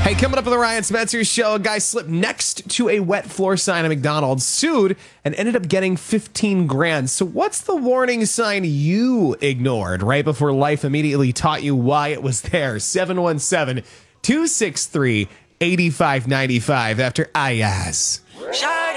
Hey, coming up on the Ryan Spencer Show, a guy slipped next to a wet floor sign at McDonald's, sued, and ended up getting 15 grand. So what's the warning sign you ignored right before life immediately taught you why it was there? 717-263-8595 after Ayaz.